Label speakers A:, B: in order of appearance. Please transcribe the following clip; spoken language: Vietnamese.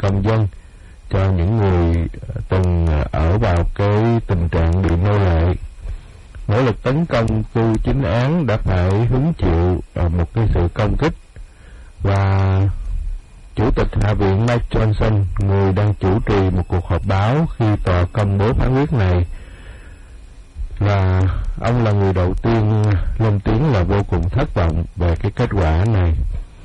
A: công dân, cho những người từng ở vào cái tình trạng bị nô lệ. Nỗ lực tấn công khu chính án đã phải hứng chịu một cái sự công kích, và Chủ tịch Hạ viện Mike Johnson, người đang chủ trì một cuộc họp báo khi tòa công bố phán quyết này, và ông là người đầu tiên lên tiếng là vô cùng thất vọng về cái kết quả này.